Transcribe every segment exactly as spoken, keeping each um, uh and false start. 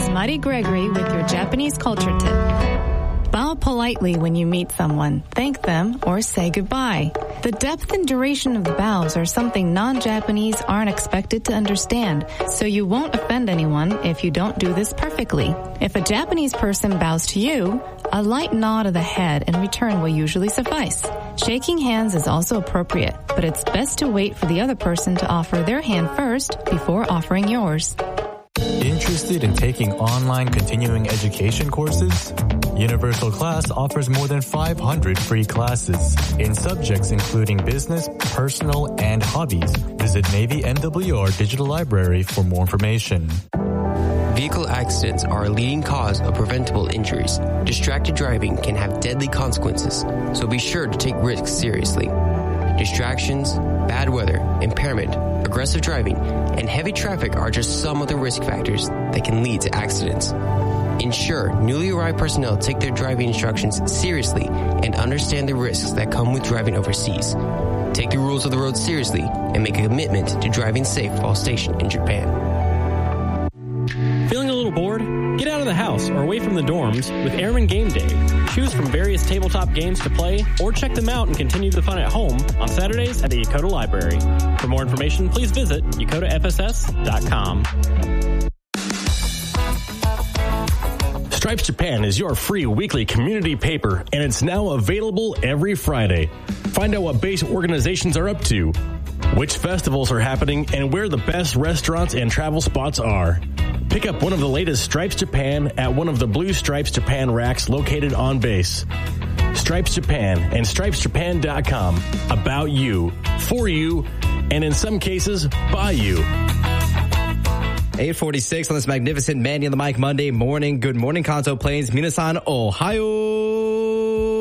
is Mari Gregory with your Japanese culture tip. Bow politely when you meet someone, thank them, or say goodbye. The depth and duration of the bows are something non-Japanese aren't expected to understand, so you won't offend anyone if you don't do this perfectly. If a Japanese person bows to you, a light nod of the head in return will usually suffice. Shaking hands is also appropriate, but it's best to wait for the other person to offer their hand first before offering yours. Interested in taking online continuing education courses? Universal Class offers more than five hundred free classes in subjects including business, personal, and hobbies. Visit Navy N W R Digital Library for more information. Vehicle accidents are a leading cause of preventable injuries. Distracted driving can have deadly consequences, so be sure to take risks seriously. Distractions, bad weather, impairment, aggressive driving, and heavy traffic are just some of the risk factors that can lead to accidents. Ensure newly arrived personnel take their driving instructions seriously and understand the risks that come with driving overseas. Take the rules of the road seriously and make a commitment to driving safe while stationed in Japan. Feeling a little bored? Get out of the house or away from the dorms with Airman Game Day. Choose from various tabletop games to play or check them out and continue the fun at home on Saturdays at the Yokota Library. For more information, please visit yokota f s s dot com. Stripes Japan is your free weekly community paper, and it's now available every Friday. Find out what base organizations are up to, which festivals are happening, and where the best restaurants and travel spots are. Pick up one of the latest Stripes Japan at one of the blue Stripes Japan racks located on base. Stripes Japan and stripes japan dot com. About you, for you, and in some cases, by you. eight forty-six on this magnificent Manny on the Mic Monday morning. Good morning, Kanto Plains. Minasan, Ohio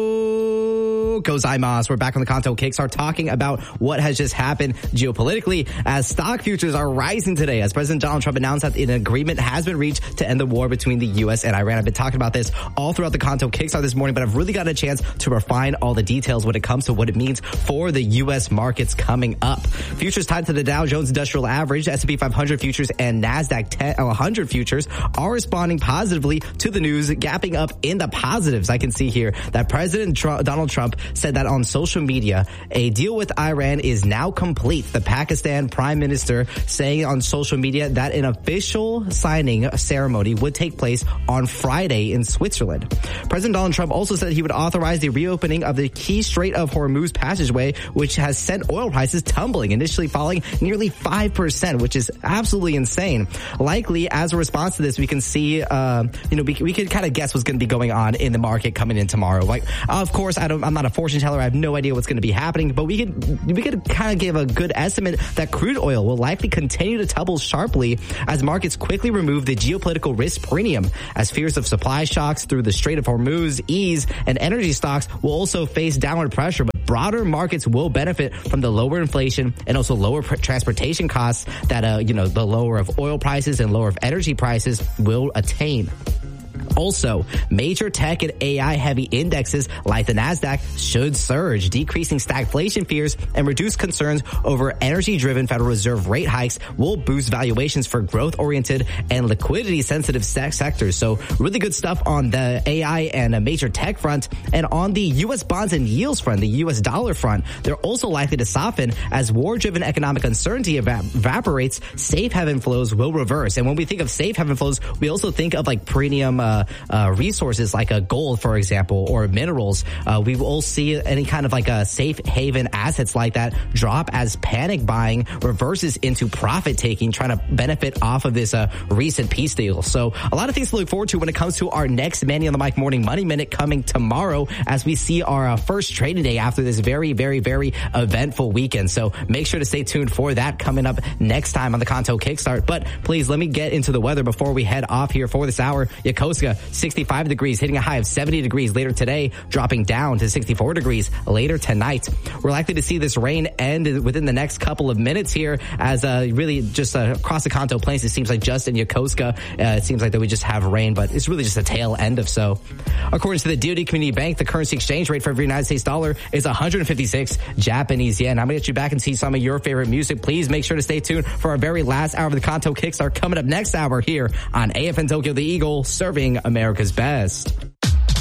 gozaimasu. We're back on the Kanto Kickstart talking about what has just happened geopolitically as stock futures are rising today as President Donald Trump announced that an agreement has been reached to end the war between the U S and Iran. I've been talking about this all throughout the Kanto Kickstart this morning, but I've really gotten a chance to refine all the details when it comes to what it means for the U S markets coming up. Futures tied to the Dow Jones Industrial Average, S and P five hundred futures, and NASDAQ one hundred futures are responding positively to the news, gapping up in the positives. I can see here that President Trump, Donald Trump said that on social media, a deal with Iran is now complete. The Pakistan Prime Minister saying on social media that an official signing ceremony would take place on Friday in Switzerland. President Donald Trump also said he would authorize the reopening of the key Strait of Hormuz passageway, which has sent oil prices tumbling, initially falling nearly five percent, which is absolutely insane. Likely, as a response to this, we can see, uh, you know, we, we could kind of guess what's going to be going on in the market coming in tomorrow. Like, of course, I don't, I'm not a fortune teller. I have no idea what's going to be happening, but we could, we could kind of give a good estimate that crude oil will likely continue to tumble sharply as markets quickly remove the geopolitical risk premium, as fears of supply shocks through the Strait of Hormuz ease, and energy stocks will also face downward pressure, but broader markets will benefit from the lower inflation and also lower pr- transportation costs that, uh, you know, the lower of oil prices and lower of energy prices will attain. Also, major tech and A I-heavy indexes like the NASDAQ should surge, decreasing stagflation fears and reduce concerns over energy-driven Federal Reserve rate hikes will boost valuations for growth-oriented and liquidity-sensitive se- sectors. So really good stuff on the A I and a major tech front. And on the U S bonds and yields front, the U S dollar front, they're also likely to soften as war-driven economic uncertainty eva- evaporates. Safe haven flows will reverse. And when we think of safe haven flows, we also think of like premium uh, uh, resources like a gold, for example, or minerals. Uh, we will see any kind of like a safe haven assets like that drop as panic buying reverses into profit taking, trying to benefit off of this uh, recent peace deal. So a lot of things to look forward to when it comes to our next Manny on the Mic Morning Money Minute coming tomorrow as we see our uh, first trading day after this very, very, very eventful weekend. So make sure to stay tuned for that coming up next time on the Kanto Kickstart. But please let me get into the weather before we head off here for this hour. Yokosuka Yokosuka, sixty-five degrees, hitting a high of seventy degrees later today, dropping down to sixty-four degrees later tonight. We're likely to see this rain end within the next couple of minutes here, as uh, really just uh, across the Kanto Plains, it seems like just in Yokosuka, uh, it seems like that we just have rain, but it's really just a tail end of so. According to the D O D Community Bank, the currency exchange rate for every United States dollar is one hundred fifty-six Japanese yen. I'm going to get you back and see some of your favorite music. Please make sure to stay tuned for our very last hour of the Kanto Kickstart coming up next hour here on A F N Tokyo, the Eagle, serving America's best.